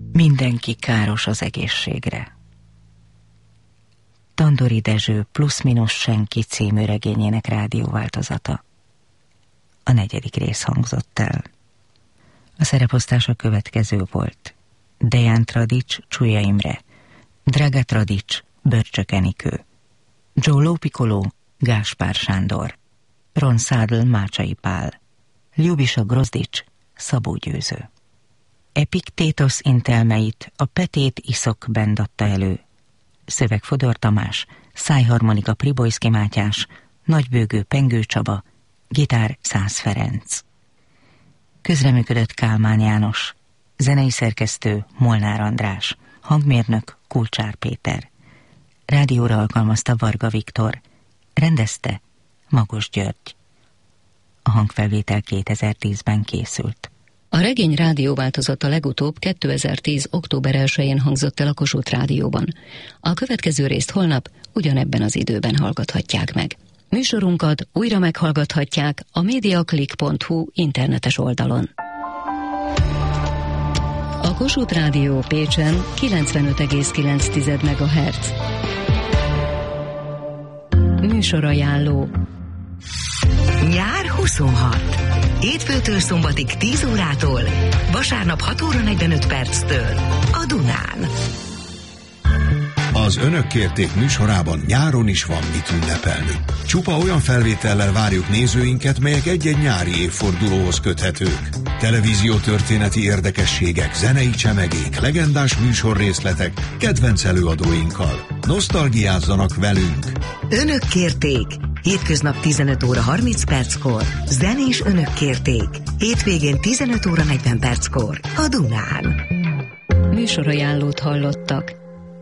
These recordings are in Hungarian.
Mindenki káros az egészségre. Tandori Dezső Plusz-minusz senki című regényének rádióváltozata. A 4. rész hangzott el. A szereposztás a következő volt: Dejan Tradics, Csúlya Imre, Draga Tradics, Börcsök Enikő, Joe Lópikoló, Gáspár Sándor, Ron Szádl, Mácsai Pál, Ljubisa Grozdics, Szabó Győző. Epiktétosz intelmeit a Petét Iszok Band adta elő. Szöveg Fodor Tamás, szájharmonika Pribojszki Mátyás, nagybőgő Pengő Csaba, gitár Szász Ferenc. Közreműködött Kálmán János, zenei szerkesztő Molnár András, hangmérnök Kulcsár Péter. Rádióra alkalmazta Varga Viktor, rendezte Magos György. A hangfelvétel 2010-ben készült. A regény rádióváltozata legutóbb 2010. október 1-én hangzott el a Kossuth Rádióban. A következő részt holnap ugyanebben az időben hallgathatják meg. Műsorunkat újra meghallgathatják a mediaclick.hu internetes oldalon. A Kossuth Rádió Pécsen 95,9 MHz. Műsorajánló. Nyár 26. Hétfőtől szombatig 10 órától, vasárnap 6 óra 45 perctől a Dunán. Az Önök kérték műsorában nyáron is van mit ünnepelni. Csupa olyan felvétellel várjuk nézőinket, melyek egy-egy nyári évfordulóhoz köthetők. Televíziótörténeti érdekességek, zenei csemegék, legendás műsorrészletek, kedvenc előadóinkkal. Nosztalgiázzanak velünk! Önök kérték! Hétköznap 15 óra 30 perckor, zenés Önök kérték. Hétvégén 15 óra 40 perckor a Dunán. Műsorajánlót hallottak.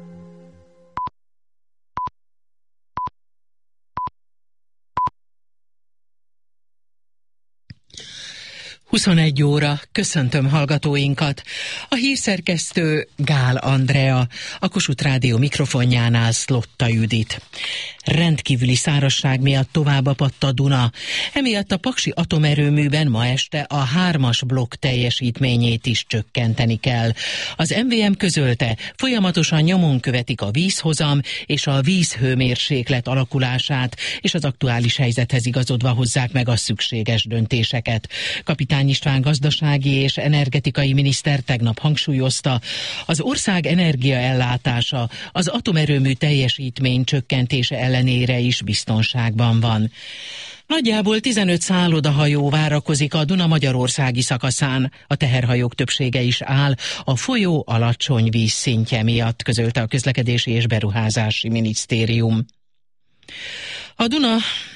Huszonegy óra, köszöntöm hallgatóinkat. A hírszerkesztő Gál Andrea, a Kossuth Rádió mikrofonjánál Szlotta Judit. Rendkívüli szárazság miatt tovább apadt a Duna, emiatt a paksi atomerőműben ma este a 3-as blokk teljesítményét is csökkenteni kell. Az MVM közölte, folyamatosan nyomon követik a vízhozam és a vízhőmérséklet alakulását, és az aktuális helyzethez igazodva hozzák meg a szükséges döntéseket. Kapitány István gazdasági és energetikai miniszter tegnap hangsúlyozta, az ország energiaellátása az atomerőmű teljesítmény csökkentése ellenére is biztonságban van. Nagyjából 15 szállodahajó várakozik a Duna magyarországi szakaszán. A teherhajók többsége is áll a folyó alacsony vízszintje miatt, közölte a Közlekedési és Beruházási Minisztérium. A Duna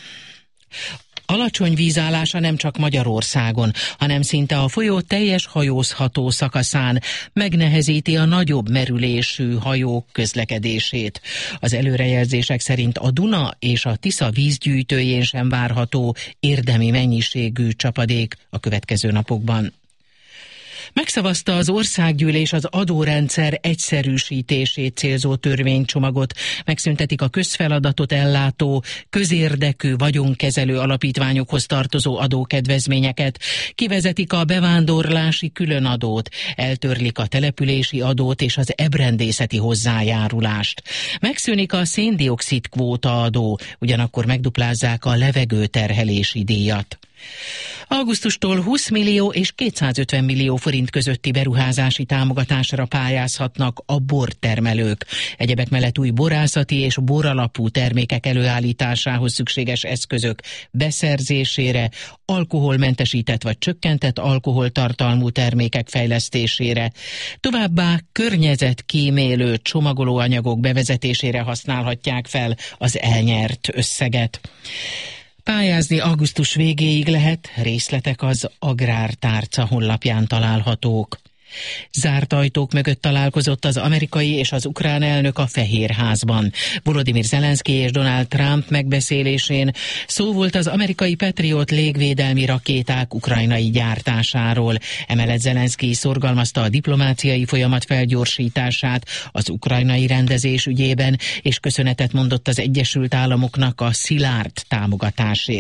alacsony vízállása nem csak Magyarországon, hanem szinte a folyó teljes hajózható szakaszán megnehezíti a nagyobb merülésű hajók közlekedését. Az előrejelzések szerint a Duna és a Tisza vízgyűjtőjén sem várható érdemi mennyiségű csapadék a következő napokban. Megszavazta az országgyűlés az adórendszer egyszerűsítését célzó törvénycsomagot, megszüntetik a közfeladatot ellátó, közérdekű vagyonkezelő alapítványokhoz tartozó adókedvezményeket, kivezetik a bevándorlási különadót, eltörlik a települési adót és az ebrendészeti hozzájárulást. Megszűnik a szén-dioxid kvóta adó, ugyanakkor megduplázzák a levegőterhelési díjat. Augusztustól 20 millió és 250 millió forint közötti beruházási támogatásra pályázhatnak a bortermelők. Egyebek mellett új borászati és boralapú termékek előállításához szükséges eszközök beszerzésére, alkoholmentesített vagy csökkentett alkoholtartalmú termékek fejlesztésére, továbbá környezetkímélő csomagolóanyagok bevezetésére használhatják fel az elnyert összeget. Pályázni augusztus végéig lehet, részletek az Agrártárca honlapján találhatók. Zárt ajtók mögött találkozott az amerikai és az ukrán elnök a Fehérházban. Volodymyr Zelenszky és Donald Trump megbeszélésén szó volt az amerikai Patriot légvédelmi rakéták ukrajnai gyártásáról. Emellett Zelenszky szorgalmazta a diplomáciai folyamat felgyorsítását az ukrajnai rendezés ügyében, és köszönetet mondott az Egyesült Államoknak a szilárd támogatásért.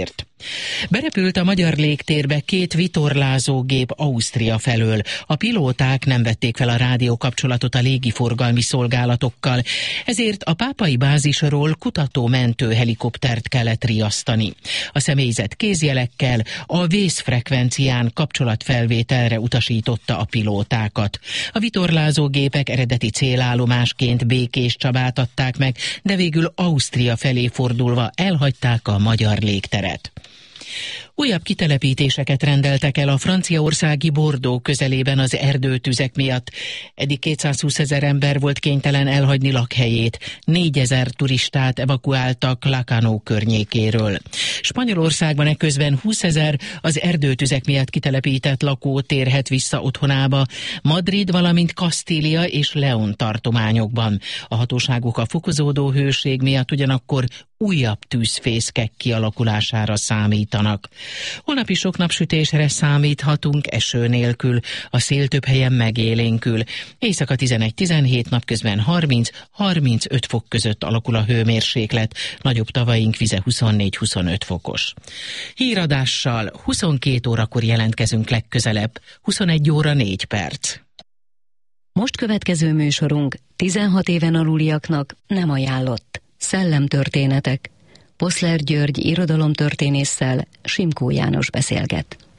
Berepült a magyar légtérbe 2 vitorlázógép Ausztria felől. A pilóták nem vették fel a rádiókapcsolatot a légiforgalmi szolgálatokkal, ezért a pápai bázisról kutató-mentő helikoptert kellett riasztani. A személyzet kézjelekkel a vészfrekvencián kapcsolatfelvételre utasította a pilótákat. A vitorlázógépek eredeti célállomásként Békéscsabát adták meg, de végül Ausztria felé fordulva elhagyták a magyar légteret. Újabb kitelepítéseket rendeltek el a franciaországi Bordeaux közelében az erdőtüzek miatt. Eddig 220 000 ember volt kénytelen elhagyni lakhelyét. 4 000 turistát evakuáltak Lacanau környékéről. Spanyolországban eközben 20 000 az erdőtüzek miatt kitelepített lakó térhet vissza otthonába, Madrid, valamint Kastília és León tartományokban. A hatóságok a fokozódó hőség miatt ugyanakkor újabb tűzfészkek kialakulására számítanak. Holnap is sok napsütésre számíthatunk, eső nélkül, a szél több helyen megélénkül. Éjszaka 11-17, napközben 30-35 fok között alakul a hőmérséklet, nagyobb tavaink vize 24-25 fokos. Híradással 22 órakor jelentkezünk legközelebb, 21 óra 4 perc. Most következő műsorunk 16 éven aluliaknak nem ajánlott. Szellemtörténetek. Poszler György irodalomtörténésszel Simkó János beszélget.